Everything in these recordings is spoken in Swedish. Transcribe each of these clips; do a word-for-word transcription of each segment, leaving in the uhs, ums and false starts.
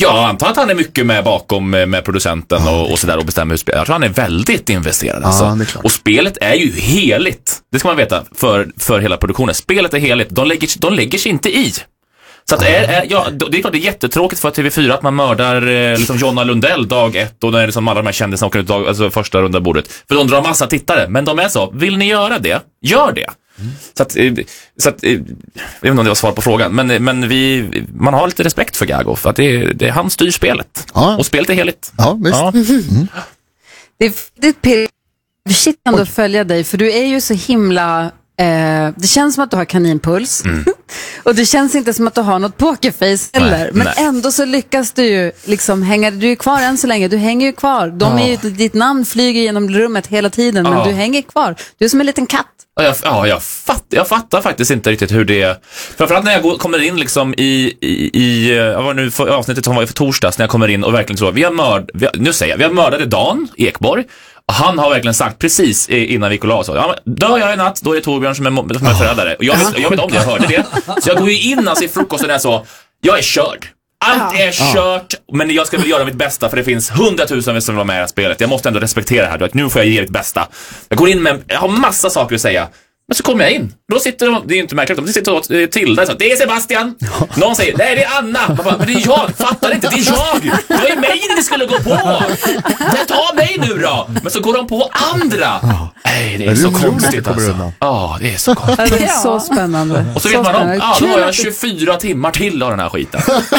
Ja, jag antar att han är mycket med bakom med producenten ja, och, och sådär och bestämmer hur spelet. Jag tror han är väldigt investerad. Ja, alltså. Och spelet är ju heligt. Det ska man veta för, för hela produktionen. Spelet är heligt. De lägger, de lägger sig inte i. Så att är, är, ja, det är klart det är jättetråkigt för T V fyra att man mördar eh, liksom Jonna Lundell dag ett och då är det som alla de här kändisarna åker ut dag, alltså första runda bordet. För de drar massa tittare. Men de är så, vill ni göra det? Gör det. Mm. Så att, så att, jag vet inte om det var svar på frågan, men, men vi, man har lite respekt för Gago för att det, det, han styr spelet. Ja. Och spelet är heligt. Ja, visst. Ja. Mm. Det är det är shit ändå att följa dig, för du är ju så himla eh, det känns som att du har kaninpuls. Mm. Och det känns inte som att du har något pokerface heller. Men nej. Ändå så lyckas du ju liksom hänga, du är kvar än så länge, du hänger ju kvar. De är ju, ditt namn flyger genom rummet hela tiden, men ja. Du hänger kvar. Du är som en liten katt. Ja, jag, ja, jag, fatt, jag fattar faktiskt inte riktigt hur det är. Framförallt när jag går, kommer in liksom i, i, i jag var nu för avsnittet som var för torsdags när jag kommer in och verkligen tror vi har mörd, vi har, nu säger jag, vi har mördade Dan Ekborg. Han har verkligen sagt precis innan vi kollade så, ja, dör jag i natt, då är det Torbjörn som är, som är förrädare. Och jag vet, jag vet om det, jag hörde det. Så jag går ju in alltså i frukosten och så, jag är körd. Allt är kört, men jag ska väl göra mitt bästa för det finns hundratusen som var med i det här spelet. Jag måste ändå respektera det här, nu får jag ge mitt bästa. Jag går in med, jag har massa saker att säga. Men så kommer jag in. Då sitter de, det är inte märkligt, de sitter och Tilda så, det är Sebastian. Någon säger, nej det är Anna. Bara, men det är jag, fattar inte, det är jag. Det var ju mig det skulle gå på. Men ta mig nu då. Men så går de på andra. Nej, det är, är så konstigt alltså. Ja, det är så konstigt. Det är så spännande. Och så, så vet man om, ja, då har jag tjugofyra timmar till av den här skiten.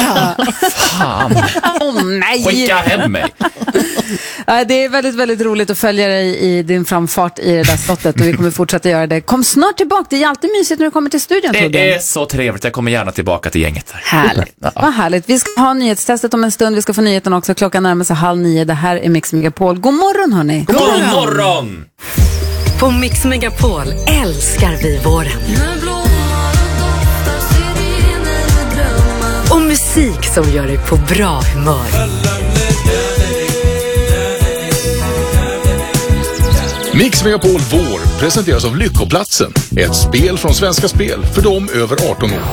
Fan. Oh, nej. Skicka hem mig. Det är väldigt, väldigt roligt att följa dig i din framfart i det där slottet och vi kommer fortsätta göra det. Kom snart tillbaka, det är alltid mysigt när du kommer till studion. Det Torbjörn. Är så trevligt, jag kommer gärna tillbaka till gänget. Härligt, ja. Vad härligt. Vi ska ha nyhetstestet om en stund, vi ska få nyheten också. Klockan närmar sig halv nio, det här är Mix Megapol. God morgon hörni. God morgon. God morgon. På Mix Megapol älskar vi våren. Och musik som gör dig på bra humör. Mix Megapol Vår presenteras av Lyckoplatsen. Ett spel från Svenska Spel för dem över arton år.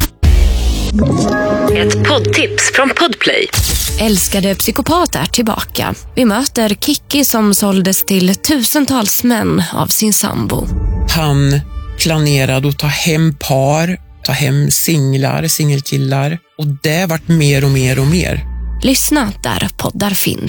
Ett poddtips från Podplay. Älskade psykopat är tillbaka. Vi möter Kiki som såldes till tusentals män av sin sambo. Han planerade att ta hem par, ta hem singlar, singelkillar. Och det vart mer och mer och mer. Lyssna där poddar finns.